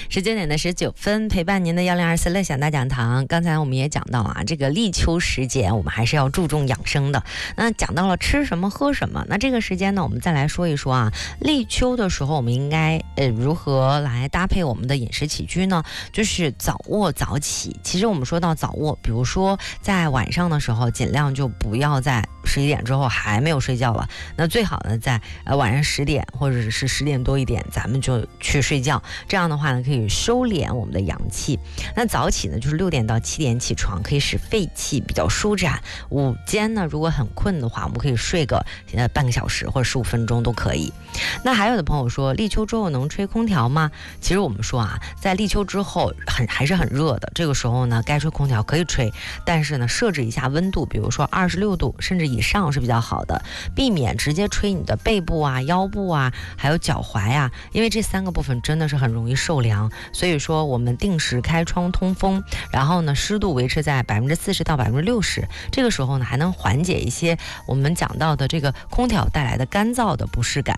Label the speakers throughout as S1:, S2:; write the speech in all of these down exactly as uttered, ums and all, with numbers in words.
S1: 十九点的十九分，陪伴您的幺零二四乐享大讲堂。刚才我们也讲到啊，这个立秋时节，我们还是要注重养生的。那讲到了吃什么喝什么，那这个时间呢，我们再来说一说啊，立秋的时候，我们应该呃如何来搭配我们的饮食起居呢？就是早卧早起。其实我们说到早卧，比如说在晚上的时候，尽量就不要在十一点之后还没有睡觉了，那最好呢，在呃晚上十点或者是十点多一点，咱们就去睡觉。这样的话呢，可以收敛我们的阳气。那早起呢，就是六点到七点起床，可以使肺气比较舒展。午间呢，如果很困的话，我们可以睡个呃半个小时或者十五分钟都可以。那还有的朋友说，立秋之后能吹空调吗？其实我们说啊，在立秋之后很还是很热的，这个时候呢，该吹空调可以吹，但是呢，设置一下温度，比如说二十六度甚至以上是比较好的，避免直接吹你的背部啊、腰部啊，还有脚踝啊，因为这三个部分真的是很容易受凉。所以说，我们定时开窗通风，然后呢，湿度维持在百分之四十到百分之六十，这个时候呢，还能缓解一些我们讲到的这个空调带来的干燥的不适感。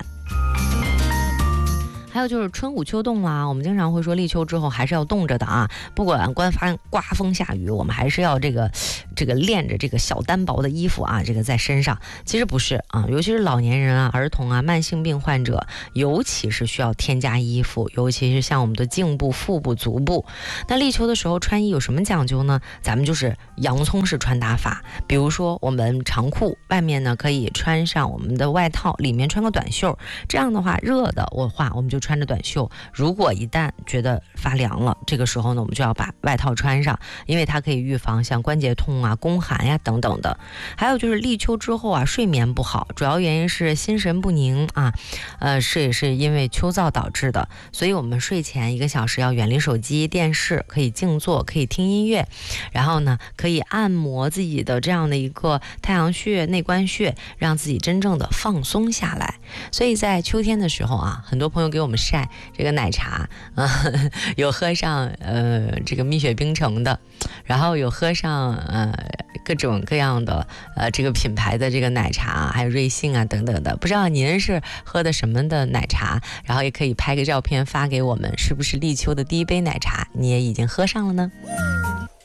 S1: 还有就是春捂秋冻啦，我们经常会说立秋之后还是要冻着的啊，不管刮发刮风下雨，我们还是要这个这个练着这个小单薄的衣服啊，这个在身上。其实不是啊，尤其是老年人啊、儿童啊、慢性病患者，尤其是需要添加衣服，尤其是像我们的颈部、腹部、足部。那立秋的时候穿衣有什么讲究呢？咱们就是洋葱式穿搭法，比如说我们长裤外面呢可以穿上我们的外套，里面穿个短袖，这样的话热的话我们就穿着短袖，如果一旦觉得发凉了，这个时候呢，我们就要把外套穿上，因为它可以预防像关节痛啊、宫寒呀等等的。还有就是立秋之后啊，睡眠不好，主要原因是心神不宁啊，呃，是也是因为秋燥导致的。所以我们睡前一个小时要远离手机、电视，可以静坐，可以听音乐，然后呢，可以按摩自己的这样的一个太阳穴、内关穴，让自己真正的放松下来。所以在秋天的时候啊，很多朋友给我们晒这个奶茶啊，有喝上呃这个蜜雪冰城的，然后有喝上呃各种各样的呃这个品牌的这个奶茶，还有瑞幸啊等等的。不知道您是喝的什么的奶茶，然后也可以拍个照片发给我们，是不是立秋的第一杯奶茶你也已经喝上了呢？